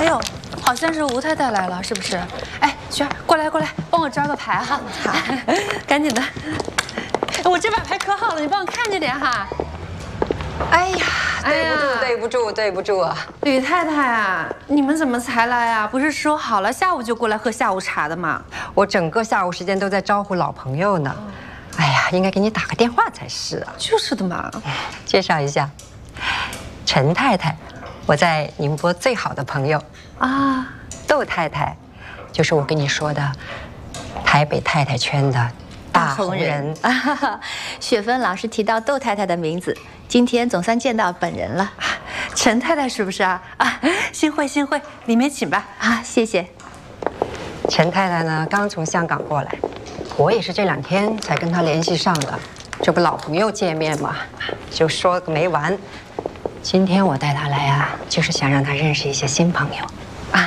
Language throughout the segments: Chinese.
哎呦，好像是吴太太来了，是不是？哎，璇儿，过来过来，帮我抓个牌哈。好，赶紧的。我这把牌可好了，你帮我看着点哈。 哎呀，对不住啊！ 吕太太啊，你们怎么才来啊？不是说好了下午就过来喝下午茶的吗？ 我整个下午时间都在招呼老朋友呢。哎呀，应该给你打个电话才是啊。 就是的嘛。 介绍一下，陈太太，我在宁波最好的朋友啊。 窦太太，就是我跟你说的台北太太圈的大红人啊。雪芬老师提到窦太太的名字，今天总算见到本人了。 陈太太是不是啊？啊，幸会幸会，里面请吧。 啊，谢谢。 陈太太呢，刚从香港过来，我也是这2天才跟她联系上的。这不老朋友见面嘛，就说个没完。今天我带她来啊，就是想让她认识一些新朋友。啊，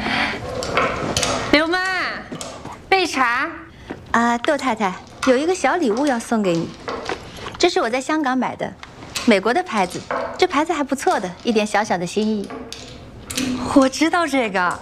刘妈，备茶。 啊，窦太太有一个小礼物要送给你，这是我在香港买的，美国的牌子，这牌子还不错的，一点小小的心意。 我知道这个。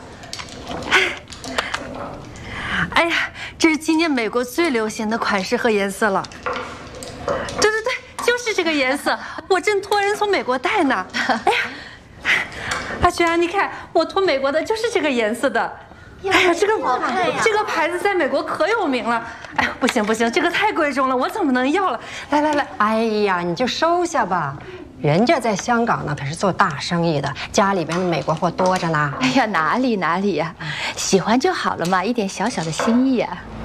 哎呀，这是今年美国最流行的款式和颜色了。对，就是这个颜色，我正托人从美国带呢。哎呀，阿璇，你看我托美国的就是这个颜色的。哎呀，这个牌子在美国可有名了。哎呀，不行，这个太贵重了，我怎么能要了？来， 哎呀，你就收下吧。人家在香港呢，可是做大生意的，家里边的美国货多着呢。 哎呀，哪里呀，喜欢就好了嘛，一点小小的心意啊。